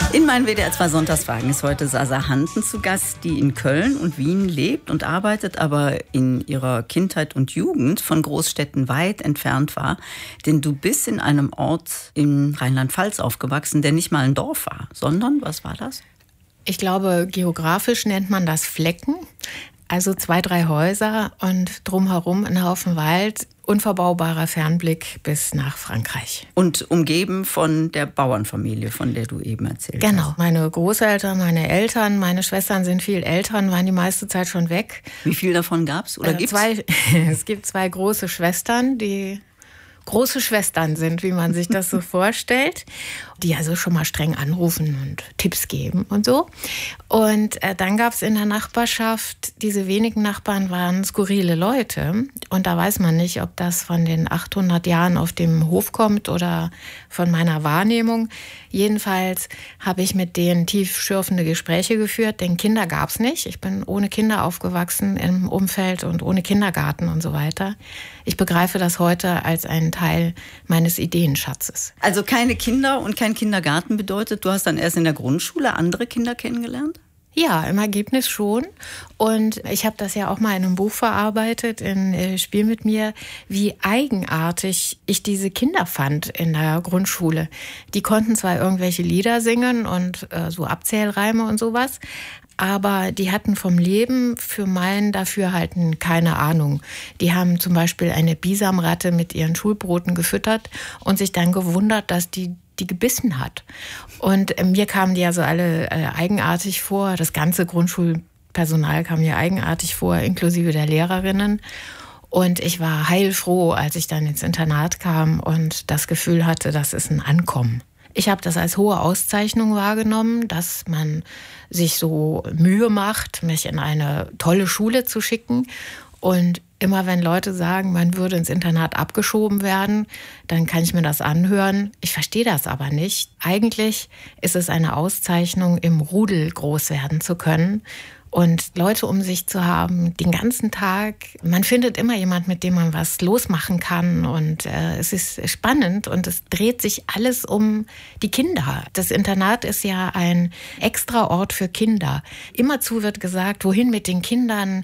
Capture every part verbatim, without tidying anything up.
In meinen W D R zwei Sonntagsfragen ist heute Sasa Hanten zu Gast, die in Köln und Wien lebt und arbeitet, aber in ihrer Kindheit und Jugend von Großstädten weit entfernt war. Denn du bist in einem Ort in Rheinland-Pfalz aufgewachsen, der nicht mal ein Dorf war, sondern, was war das? Ich glaube, geografisch nennt man das Flecken. Also zwei, drei Häuser und drumherum ein Haufen Wald, unverbaubarer Fernblick bis nach Frankreich. Und umgeben von der Bauernfamilie, von der du eben erzählt hast. Genau. Meine Großeltern, meine Eltern, meine Schwestern sind viel älter, waren die meiste Zeit schon weg. Wie viel davon gab's oder äh, gibt's? Zwei, es gibt zwei große Schwestern, die große Schwestern sind, wie man sich das so vorstellt, die also schon mal streng anrufen und Tipps geben und so. Und äh, dann gab es in der Nachbarschaft, diese wenigen Nachbarn waren skurrile Leute. Und da weiß man nicht, ob das von den achthundert Jahren auf dem Hof kommt oder von meiner Wahrnehmung. Jedenfalls habe ich mit denen tiefschürfende Gespräche geführt, denn Kinder gab es nicht. Ich bin ohne Kinder aufgewachsen im Umfeld und ohne Kindergarten und so weiter. Ich begreife das heute als einen Teil meines Ideenschatzes. Also keine Kinder und kein Kindergarten bedeutet, du hast dann erst in der Grundschule andere Kinder kennengelernt? Ja, im Ergebnis schon. Und ich habe das ja auch mal in einem Buch verarbeitet, in äh, Spiel mit mir, wie eigenartig ich diese Kinder fand in der Grundschule. Die konnten zwar irgendwelche Lieder singen und äh, so Abzählreime und sowas, aber die hatten vom Leben für mein Dafürhalten keine Ahnung. Die haben zum Beispiel eine Bisamratte mit ihren Schulbroten gefüttert und sich dann gewundert, dass die die gebissen hat. Und äh, mir kamen die also alle äh, eigenartig vor. Das ganze Grundschulpersonal kam mir eigenartig vor, inklusive der Lehrerinnen. Und ich war heilfroh, als ich dann ins Internat kam und das Gefühl hatte, das ist ein Ankommen. Ich habe das als hohe Auszeichnung wahrgenommen, dass man sich so Mühe macht, mich in eine tolle Schule zu schicken. Und immer wenn Leute sagen, man würde ins Internat abgeschoben werden, dann kann ich mir das anhören. Ich verstehe das aber nicht. Eigentlich ist es eine Auszeichnung, im Rudel groß werden zu können und Leute um sich zu haben, den ganzen Tag. Man findet immer jemand, mit dem man was losmachen kann und äh, es ist spannend und es dreht sich alles um die Kinder. Das Internat ist ja ein extra Ort für Kinder. Immerzu wird gesagt, wohin mit den Kindern?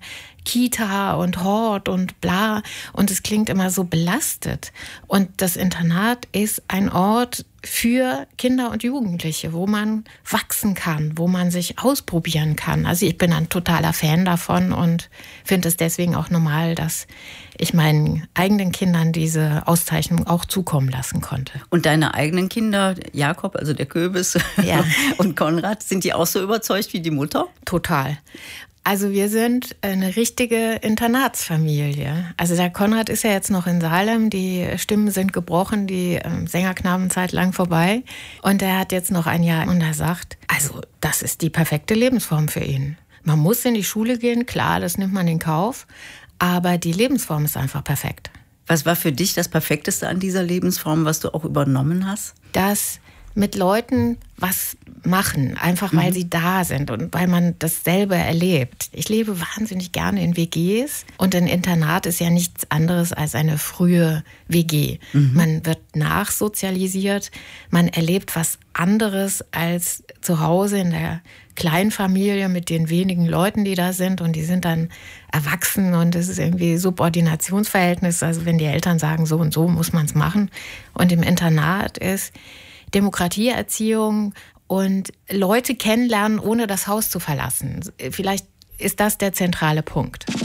Kita und Hort und bla. Und es klingt immer so belastet. Und das Internat ist ein Ort für Kinder und Jugendliche, wo man wachsen kann, wo man sich ausprobieren kann. Also ich bin ein totaler Fan davon und finde es deswegen auch normal, dass ich meinen eigenen Kindern diese Auszeichnung auch zukommen lassen konnte. Und deine eigenen Kinder, Jakob, also der Köbis, ja, und Konrad, sind die auch so überzeugt wie die Mutter? Total. Also wir sind eine richtige Internatsfamilie. Also der Konrad ist ja jetzt noch in Salem, die Stimmen sind gebrochen, die Sängerknabenzeit lang vorbei. Und er hat jetzt noch ein Jahr und er sagt, also das ist die perfekte Lebensform für ihn. Man muss in die Schule gehen, klar, das nimmt man in Kauf, aber die Lebensform ist einfach perfekt. Was war für dich das Perfekteste an dieser Lebensform, was du auch übernommen hast? Das mit Leuten was machen, einfach weil mhm. sie da sind und weil man dasselbe erlebt. Ich lebe wahnsinnig gerne in W Gs und ein Internat ist ja nichts anderes als eine frühe W G. Mhm. Man wird nachsozialisiert, man erlebt was anderes als zu Hause in der Kleinfamilie mit den wenigen Leuten, die da sind und die sind dann erwachsen und es ist irgendwie Subordinationsverhältnis. Also wenn die Eltern sagen, so und so muss man es machen. Und im Internat ist Demokratieerziehung und Leute kennenlernen, ohne das Haus zu verlassen. Vielleicht ist das der zentrale Punkt.